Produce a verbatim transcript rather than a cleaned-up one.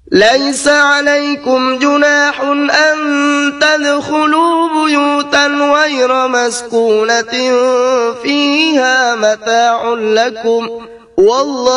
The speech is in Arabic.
ليس عليكم جناح أن تدخلوا بيوتا غير مسكونة فيها متاع لكم والله